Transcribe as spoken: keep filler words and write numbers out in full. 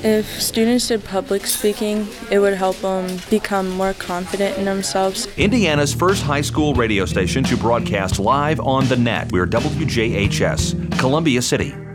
If students did public speaking, it would help them become more confident in themselves. Indiana's first high school radio station to broadcast live on the net. We're W J H S, Columbia City.